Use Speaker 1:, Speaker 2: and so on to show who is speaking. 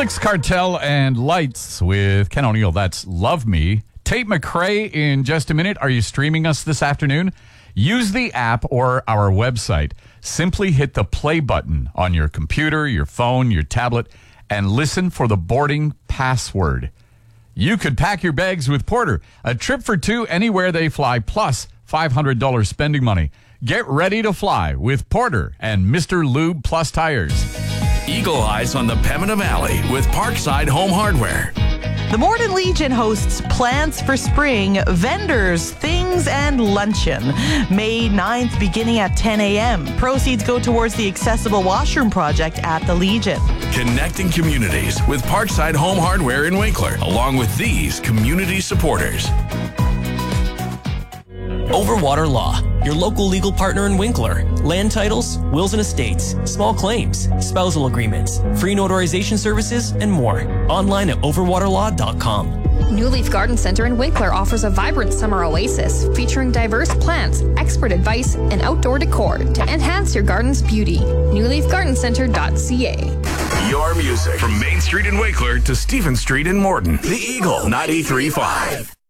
Speaker 1: Felix Cartel and Lights with Ken O'Neill. That's Love Me. Tate McRae in just a minute. Are you streaming us this afternoon? Use the app or our website. Simply hit the play button on your computer, your phone, your tablet, and listen for the boarding password. You could pack your bags with Porter. A trip for two anywhere they fly, plus $500 spending money. Get ready to fly with Porter and Mr. Lube Plus Tires.
Speaker 2: Eagle Eyes on the Pembina Valley with Parkside Home Hardware.
Speaker 3: The Morden Legion hosts Plants for Spring, Vendors, Things, and Luncheon. May 9th, beginning at 10 a.m. Proceeds go towards the accessible washroom project at the Legion.
Speaker 2: Connecting communities with Parkside Home Hardware in Winkler, along with these community supporters.
Speaker 4: Overwater Law, your local legal partner in Winkler. Land titles, wills and estates, small claims, spousal agreements, free notarization services, and more. Online at overwaterlaw.com.
Speaker 5: New Leaf Garden Center in Winkler offers a vibrant summer oasis featuring diverse plants, expert advice, and outdoor decor to enhance your garden's beauty. newleafgardencentre.ca.
Speaker 2: Your music from Main Street in Winkler to Stephen Street in Morden. The Eagle 93.5.